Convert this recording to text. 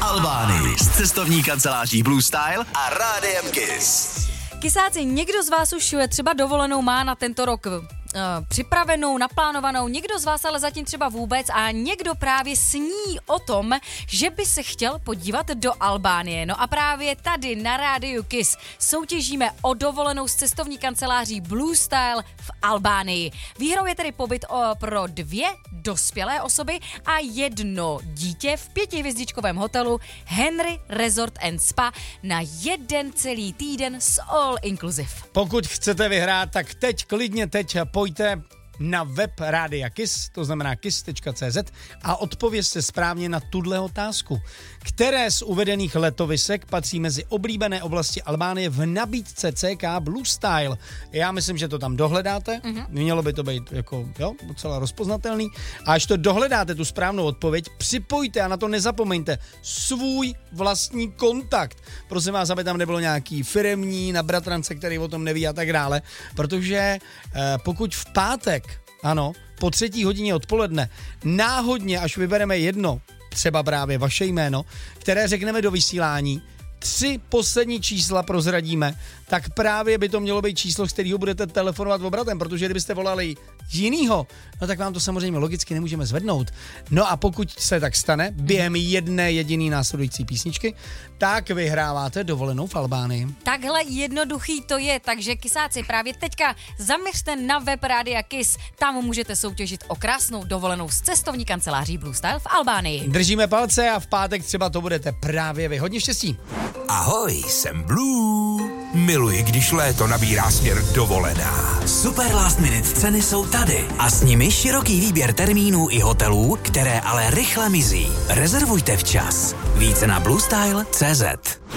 Albánii z cestovní kanceláří Blue Style a Rádiem Kiss. Kisáci, někdo z vás už třeba dovolenou má na tento rok připravenou, naplánovanou, někdo z vás ale zatím třeba vůbec a někdo právě sní o tom, že by se chtěl podívat do Albánie. No a právě tady na Rádiu Kiss soutěžíme o dovolenou z cestovní kanceláří Blue Style v Albánii. Výhrou je tedy pobyt pro 2 dospělé osoby a 1 dítě v 5hvězdičkovém hotelu Henry Resort and Spa na 1 celý týden s all inclusive. Pokud chcete vyhrát, tak klidně teď pojďte na web Rádia Kiss, to znamená kiss.cz a odpovězte správně na tuhle otázku. Které z uvedených letovisek patří mezi oblíbené oblasti Albánie v nabídce CK Blue Style? Já myslím, že to tam dohledáte, mělo by to být jako, docela rozpoznatelný. A až to dohledáte, tu správnou odpověď, připojte a na to nezapomeňte svůj vlastní kontakt. Prosím vás, aby tam nebylo nějaký firemní na bratrance, který o tom neví a tak dále, protože pokud v pátek, ano, po 3. hodině odpoledne, náhodně, až vybereme jedno, třeba právě vaše jméno, které řekneme do vysílání, 3 poslední čísla prozradíme, tak právě by to mělo být číslo, z kterého budete telefonovat obratem, protože kdybyste volali jinýho, no tak vám to samozřejmě logicky nemůžeme zvednout. No a pokud se tak stane, během jedné jediné následující písničky, tak vyhráváte dovolenou v Albánii. Takhle jednoduchý to je, takže kisáci, právě teďka zaměřte na web Rádia Kiss, tam můžete soutěžit o krásnou dovolenou z cestovní kanceláří Blue Style v Albánii. Držíme palce a v pátek třeba to budete právě vy. Hodně štěstí. Ahoj, jsem Blue. Miluji, když léto nabírá směr dovolená. Super last minute ceny jsou tady a s nimi široký výběr termínů i hotelů, které ale rychle mizí. Rezervujte včas. Více na bluestyle.cz.